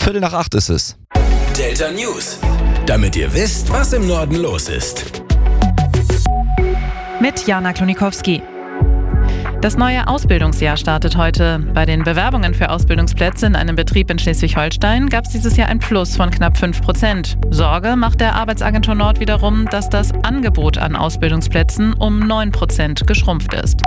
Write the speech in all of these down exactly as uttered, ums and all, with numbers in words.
Viertel nach acht ist es. Delta News. Damit ihr wisst, was im Norden los ist. Mit Jana Klonikowski. Das neue Ausbildungsjahr startet heute. Bei den Bewerbungen für Ausbildungsplätze in einem Betrieb in Schleswig-Holstein gab es dieses Jahr ein Plus von knapp fünf Prozent. Sorge macht der Arbeitsagentur Nord wiederum, dass das Angebot an Ausbildungsplätzen um neun Prozent geschrumpft ist.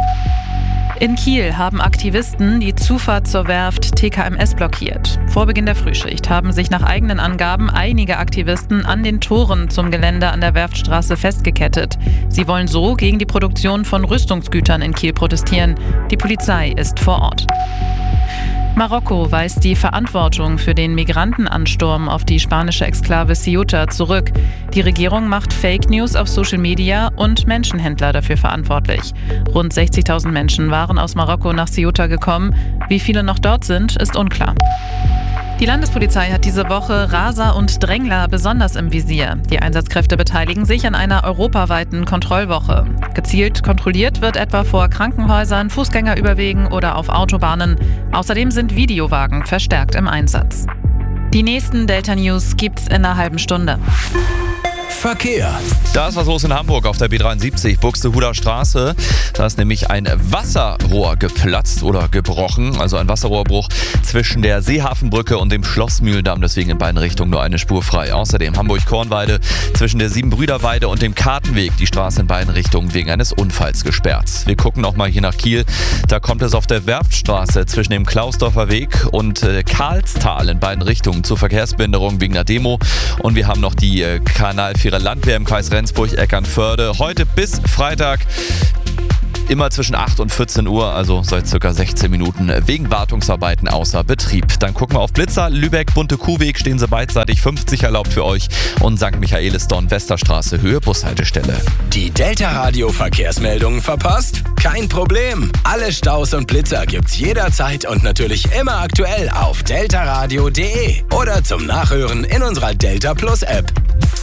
In Kiel haben Aktivisten die Zufahrt zur Werft T K M S blockiert. Vor Beginn der Frühschicht haben sich nach eigenen Angaben einige Aktivisten an den Toren zum Gelände an der Werftstraße festgekettet. Sie wollen so gegen die Produktion von Rüstungsgütern in Kiel protestieren. Die Polizei ist vor Ort. Marokko weist die Verantwortung für den Migrantenansturm auf die spanische Exklave Ceuta zurück. Die Regierung macht Fake News auf Social Media und Menschenhändler dafür verantwortlich. Rund sechzigtausend Menschen waren aus Marokko nach Ceuta gekommen. Wie viele noch dort sind, ist unklar. Die Landespolizei hat diese Woche Raser und Drängler besonders im Visier. Die Einsatzkräfte beteiligen sich an einer europaweiten Kontrollwoche. Gezielt kontrolliert wird etwa vor Krankenhäusern, Fußgängerüberwegen oder auf Autobahnen. Außerdem sind Videowagen verstärkt im Einsatz. Die nächsten Delta News gibt's in einer halben Stunde. Verkehr. Da ist was los in Hamburg auf der B dreiundsiebzig, Buxtehuder Straße. Da ist nämlich ein Wasserrohr geplatzt oder gebrochen, also ein Wasserrohrbruch zwischen der Seehafenbrücke und dem Schlossmühlendamm, deswegen in beiden Richtungen nur eine Spur frei. Außerdem Hamburg-Kornweide zwischen der Siebenbrüderweide und dem Kartenweg, die Straße in beiden Richtungen wegen eines Unfalls gesperrt. Wir gucken noch mal hier nach Kiel. Da kommt es auf der Werftstraße zwischen dem Klausdorfer Weg und äh, Karlstal in beiden Richtungen zur Verkehrsbehinderung wegen einer Demo. Und wir haben noch die äh, Kanal vierer Landwehr im Kreis Rendsburg-Eckernförde. Heute bis Freitag immer zwischen acht und vierzehn Uhr, also seit circa sechzehn Minuten, wegen Wartungsarbeiten außer Betrieb. Dann gucken wir auf Blitzer, Lübeck, Bunte Kuhweg stehen sie beidseitig, fünfzig erlaubt für euch und Sankt Michaelisdorn, Westerstraße, Höhe Bushaltestelle. Die Delta-Radio-Verkehrsmeldungen verpasst? Kein Problem. Alle Staus und Blitzer gibt's jederzeit und natürlich immer aktuell auf deltaradio punkt de oder zum Nachhören in unserer Delta Plus App.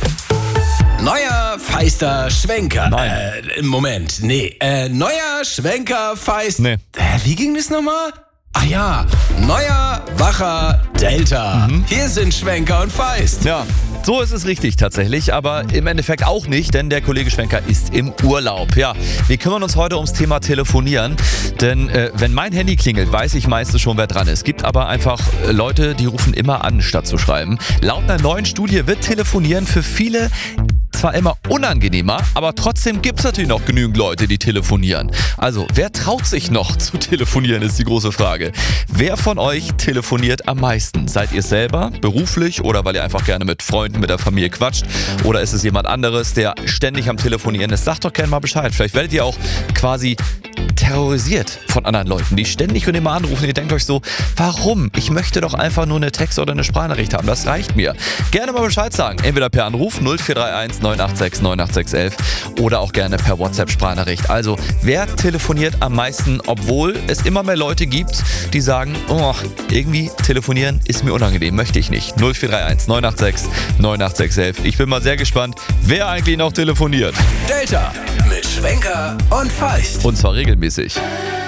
Neuer Feister Schwenker. Nein. Äh, Moment, nee. Äh, neuer Schwenker Feist. Nee. Äh, wie ging das nochmal? Ah ja, neuer Wacher Delta. Mhm. Hier sind Schwenker und Feist. Ja, so ist es richtig tatsächlich, aber im Endeffekt auch nicht, denn der Kollege Schwenker ist im Urlaub. Ja, wir kümmern uns heute ums Thema Telefonieren, denn äh, wenn mein Handy klingelt, weiß ich meistens schon, wer dran ist. Es gibt aber einfach äh, Leute, die rufen immer an, statt zu schreiben. Laut einer neuen Studie wird Telefonieren für viele zwar immer unangenehmer, aber trotzdem gibt es natürlich noch genügend Leute, die telefonieren. Also, wer traut sich noch zu telefonieren, ist die große Frage. Wer von euch telefoniert am meisten? Seid ihr selber, beruflich oder weil ihr einfach gerne mit Freunden, mit der Familie quatscht? Oder ist es jemand anderes, der ständig am Telefonieren ist? Sagt doch gerne mal Bescheid. Vielleicht werdet ihr auch quasi terrorisiert von anderen Leuten, die ständig und immer anrufen. Ihr denkt euch so, warum? Ich möchte doch einfach nur eine Text- oder eine Sprachnachricht haben. Das reicht mir. Gerne mal Bescheid sagen. Entweder per Anruf null vier drei eins neun acht sechs neun acht sechs eins eins oder auch gerne per WhatsApp-Sprachnachricht. Also, wer telefoniert am meisten, obwohl es immer mehr Leute gibt, die sagen, oh, irgendwie telefonieren ist mir unangenehm, möchte ich nicht. null vier drei eins neun acht sechs neun acht sechs eins eins. Ich bin mal sehr gespannt, wer eigentlich noch telefoniert. Delta mit Schwenker und Feist. Und zwar regelmäßig.